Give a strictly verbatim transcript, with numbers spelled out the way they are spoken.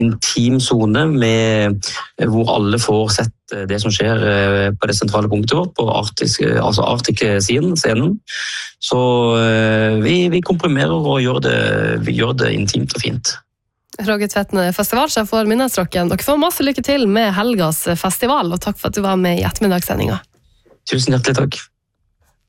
intim zone med, hvor alle får sett det som skjer på det sentrale punktet vårt, på Arctic, altså Arctic-scenen. Så vi, vi komprimerer og gjør det, vi gjør det intimt og fint. Roger Tvetten, festivalsjef for Minnesrocken. Dere får masse lykke til med helgas festival, og takk for at du var med i ettermiddagssendinga. Tusen hjertelig takk.